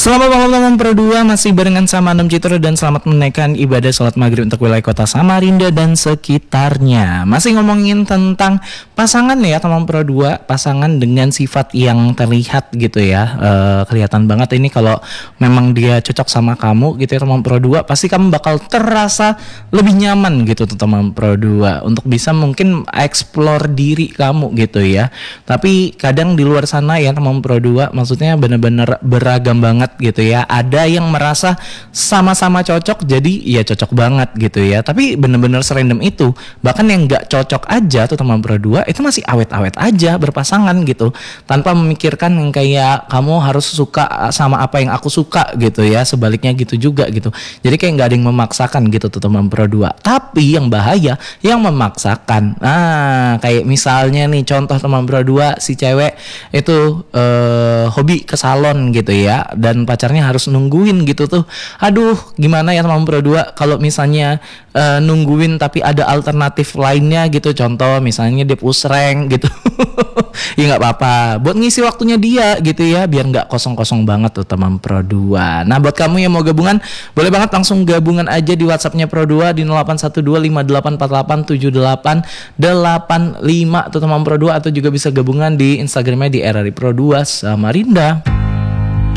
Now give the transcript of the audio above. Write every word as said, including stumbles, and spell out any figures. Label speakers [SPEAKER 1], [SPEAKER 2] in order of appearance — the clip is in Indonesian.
[SPEAKER 1] Selamat malam teman Pro dua, masih barengan sama Nom Citro dan selamat menunaikan ibadah sholat maghrib untuk wilayah kota Samarinda dan sekitarnya. Masih ngomongin tentang pasangan ya teman Pro dua, pasangan dengan sifat yang terlihat gitu ya, e, kelihatan banget ini kalau memang dia cocok sama kamu gitu ya teman Pro dua, pasti kamu bakal terasa lebih nyaman gitu tuh teman Pro dua untuk bisa mungkin explore diri kamu gitu ya. Tapi kadang di luar sana ya teman Pro dua, maksudnya bener-bener beragam banget gitu ya. Ada yang merasa sama-sama cocok jadi ya cocok banget gitu ya, tapi bener-bener serandom itu. Bahkan yang gak cocok aja tuh teman Pro dua itu masih awet-awet aja berpasangan gitu, tanpa memikirkan yang kayak kamu harus suka sama apa yang aku suka gitu ya, sebaliknya gitu juga gitu. Jadi kayak gak ada yang memaksakan gitu tuh teman Pro dua. Tapi yang bahaya yang memaksakan. Nah kayak misalnya nih contoh teman Pro dua, si cewek itu uh, hobi ke salon gitu ya, dan pacarnya harus nungguin gitu tuh. Aduh, gimana ya teman Pro dua kalau misalnya uh, nungguin tapi ada alternatif lainnya gitu. Contoh misalnya dia push rank gitu. Ya nggak apa-apa, buat ngisi waktunya dia gitu ya, biar nggak kosong-kosong banget tuh teman Pro dua. Nah buat kamu yang mau gabungan, boleh banget langsung gabungan aja di WhatsAppnya Pro dua di nol delapan satu dua lima delapan empat delapan tujuh delapan delapan lima tuh teman Pro dua, atau juga bisa gabungan di Instagramnya di R R I Pro dua Samarinda.